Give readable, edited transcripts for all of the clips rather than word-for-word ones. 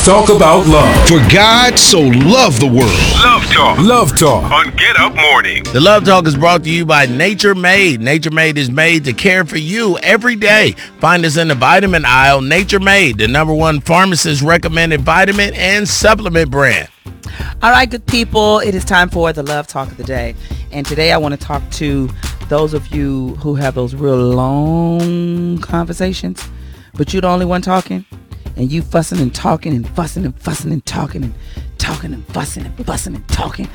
talk about love. For God so loved the world. Love Talk. Love Talk. On Get Up Morning. The Love Talk is brought to you by Nature Made. Nature Made is made to care for you every day. Find us in the vitamin aisle. Nature Made, the #1 pharmacist recommended vitamin and supplement brand. All right, good people. It is time for the Love Talk of the day. And today I want to talk to those of you who have those real long conversations, but you're the only one talking. And you fussing and talking and fussing and fussing and talking and talking and fussing and fussing and talking.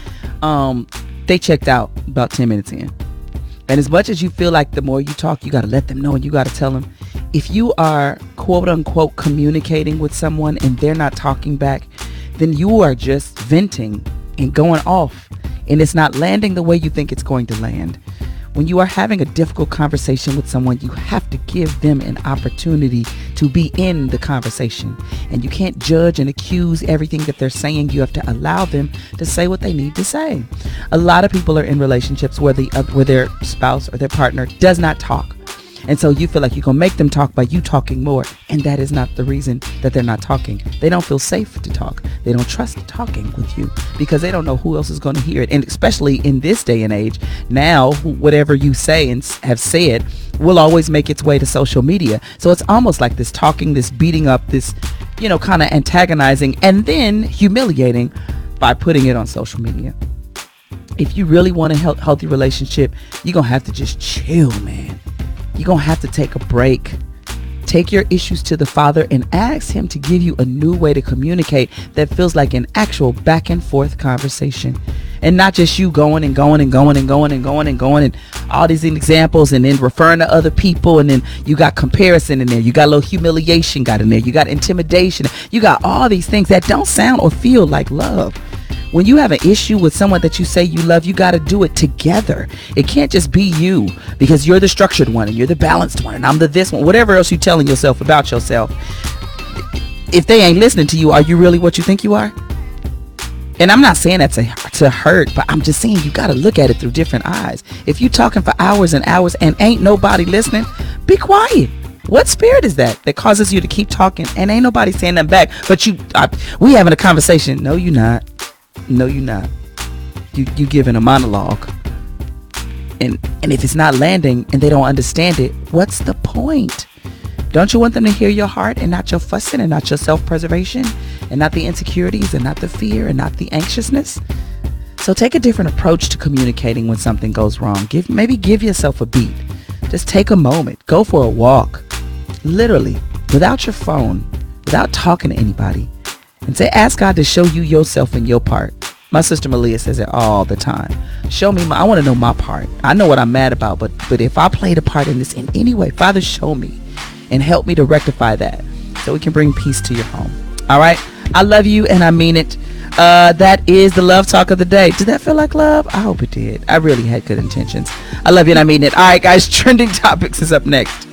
They checked out about 10 minutes in. And as much as you feel like the more you talk, you got to let them know and you got to tell them. If you are quote unquote communicating with someone and they're not talking back, then you are just venting and going off. And it's not landing the way you think it's going to land. When you are having a difficult conversation with someone, you have to give them an opportunity to be in the conversation. And you can't judge and accuse everything that they're saying. You have to allow them to say what they need to say. A lot of people are in relationships where their spouse or their partner does not talk. And so you feel like you're going to make them talk by you talking more. And that is not the reason that they're not talking. They don't feel safe to talk. They don't trust talking with you because they don't know who else is going to hear it. And especially in this day and age, now whatever you say and have said will always make its way to social media. So it's almost like this talking, this beating up, this, kind of antagonizing and then humiliating by putting it on social media. If you really want a healthy relationship, you're going to have to just chill, man. You're going to have to take a break. Take your issues to the Father and ask Him to give you a new way to communicate that feels like an actual back and forth conversation. And not just you going and going and going and going and going and going and all these examples and then referring to other people. And then you got comparison in there. You got a little humiliation got in there. You got intimidation. You got all these things that don't sound or feel like love. When you have an issue with someone that you say you love, you got to do it together. It can't just be you because you're the structured one and you're the balanced one and I'm the this one. Whatever else you're telling yourself about yourself. If they ain't listening to you, are you really what you think you are? And I'm not saying that to hurt, but I'm just saying you got to look at it through different eyes. If you talking for hours and hours and ain't nobody listening, be quiet. What spirit is that causes you to keep talking and ain't nobody saying nothing back? But we having a conversation. No, you're not. No, you're not. You giving a monologue. And if it's not landing and they don't understand it, what's the point? Don't you want them to hear your heart and not your fussing and not your self-preservation and not the insecurities and not the fear and not the anxiousness? So take a different approach to communicating when something goes wrong. Maybe give yourself a beat. Just take a moment. Go for a walk. Literally, without your phone, without talking to anybody. And say, ask God to show you yourself and your part. My sister Malia says it all the time. Show me, I want to know my part. I know what I'm mad about, but if I played a part in this in any way, Father, show me and help me to rectify that so we can bring peace to your home. All right. I love you and I mean it. That is the Love Talk of the day. Did that feel like love? I hope it did. I really had good intentions. I love you and I mean it. All right, guys. Trending Topics is up next.